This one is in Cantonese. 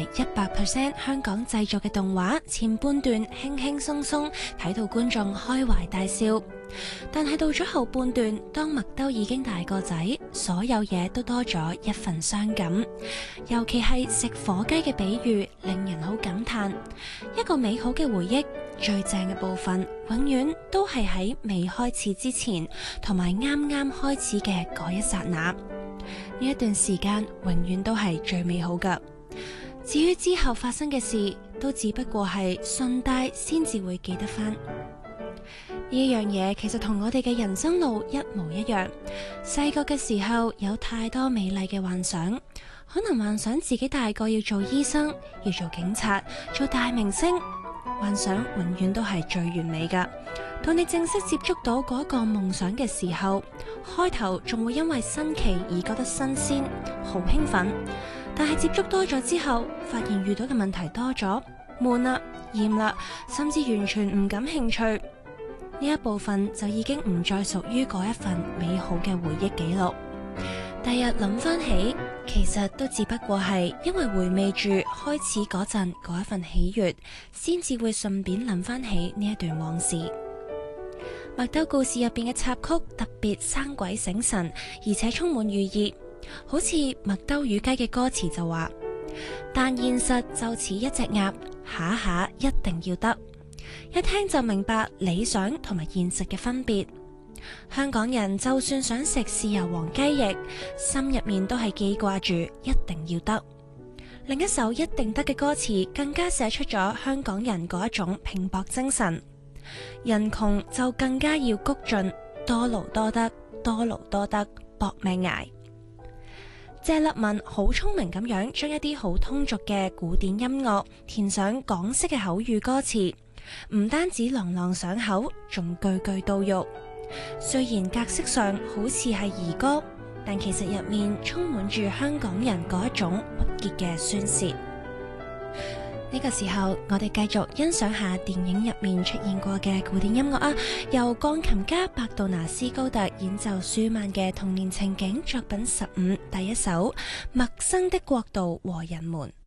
100% 香港製作嘅動畫，前半段輕輕鬆鬆，睇到觀眾開懷大笑。但係到咗後半段，當麥兜已經大個仔，所有嘢都多咗一份傷感。尤其係食火雞嘅比喻，令人好感嘆。一個美好嘅回憶，最正嘅部分，永遠都係喺未開始之前，同埋啱啱開始嘅嗰一剎那。呢一段時間，永遠都係最美好㗎。至於之後發生嘅事，都只不過係順帶先至會記得返。呢樣嘢其實同我哋嘅人生路一模一樣。細個嘅時候有太多美麗嘅幻想，可能幻想自己大個要做醫生，要做警察，做大明星。幻想永遠都係最完美㗎。到你正式接觸到嗰個夢想嘅時候，開頭仲會因為新奇而覺得新鮮，好興奮。但係接觸多咗之後，發現遇到嘅問題多咗，悶啦、厭啦，甚至完全唔感興趣。呢一部分就已經唔再屬於嗰一份美好嘅回憶記錄。第日諗翻起，其實都只不過係因為回味住開始嗰陣嗰一份喜悅，先至會順便諗翻起呢一段往事。麥兜故事入邊嘅插曲特別生鬼醒神，而且充滿寓意。好似麥兜與雞嘅歌詞就話：但現實就似一隻鴨，下下一定要得。一聽就明白理想同埋現實嘅分別。香港人就算想食豉油皇雞翼，心入面都係記掛住一定要得。另一首一定得嘅歌詞更加寫出咗香港人嗰一種拼搏精神。人窮就更加要谷盡，多勞多得，多勞多得，搏命捱。謝立文好聰明咁樣將一啲好通俗嘅古典音樂填上港式嘅口語歌詞，唔單止朗朗上口，仲句句到肉。雖然格式上好似係兒歌，但其實入面充滿住香港人嗰一種鬱結嘅宣洩。呢個時候，我哋繼續欣賞下電影入面出現過嘅古典音樂啊，由鋼琴家伯杜拿斯高特演奏舒曼嘅童年情景作品15第一首《陌生的國度和人們》。